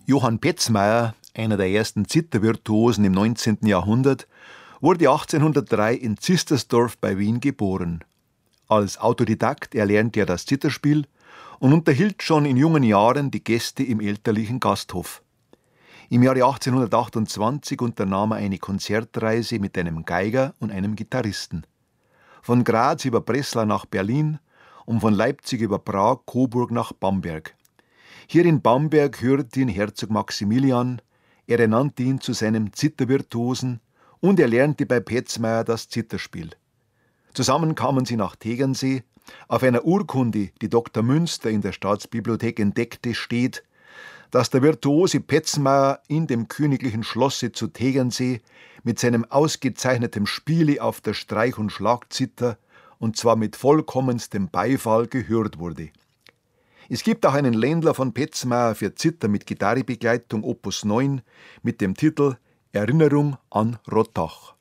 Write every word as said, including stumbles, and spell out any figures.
Johann Petzmeier, einer der ersten Zithervirtuosen im neunzehnten Jahrhundert, wurde achtzehnhundertdrei in Zistersdorf bei Wien geboren. Als Autodidakt erlernte er das Zitherspiel und unterhielt schon in jungen Jahren die Gäste im elterlichen Gasthof. Im Jahre achtzehnhundertachtundzwanzig unternahm er eine Konzertreise mit einem Geiger und einem Gitarristen. Von Graz über Breslau nach Berlin und von Leipzig über Prag, Coburg nach Bamberg. Hier in Bamberg hörte ihn Herzog Maximilian, er ernannte ihn zu seinem Zithervirtuosen und er lernte bei Petzmeier das Zitherspiel. Zusammen kamen sie nach Tegernsee. Auf einer Urkunde, die Doktor Münster in der Staatsbibliothek entdeckte, steht, dass der virtuose Petzmeier in dem königlichen Schlosse zu Tegernsee mit seinem ausgezeichneten Spiele auf der Streich- und Schlagzither und zwar mit vollkommenstem Beifall gehört wurde. Es gibt auch einen Ländler von Petzmeier für Zither mit Gitarrebegleitung Opus neun mit dem Titel Erinnerung an Rottach.